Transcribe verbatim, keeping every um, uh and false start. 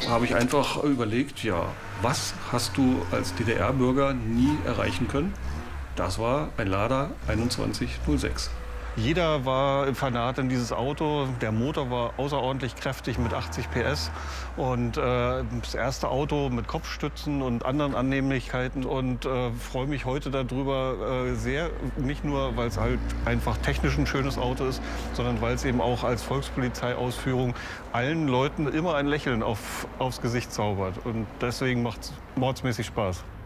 habe ich einfach überlegt, ja, was hast du als D D R-Bürger nie erreichen können? Das war ein Lada einundzwanzig null sechs. Jeder war Fanat in dieses Auto. Der Motor war außerordentlich kräftig mit achtzig P S und äh, das erste Auto mit Kopfstützen und anderen Annehmlichkeiten und äh, freue mich heute darüber äh, sehr, nicht nur, weil es halt einfach technisch ein schönes Auto ist, sondern weil es eben auch als Volkspolizeiausführung allen Leuten immer ein Lächeln auf, aufs Gesicht zaubert und deswegen macht es mordsmäßig Spaß.